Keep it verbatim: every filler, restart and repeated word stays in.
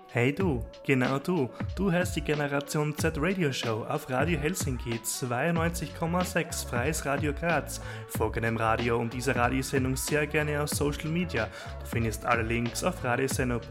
Hey du, genau du, du hörst die Generation Z Radio Show auf Radio Helsinki zweiundneunzig Komma sechs Freies Radio Graz. Folge dem Radio und dieser Radiosendung sehr gerne auf Social Media. Du findest alle Links auf radiosendung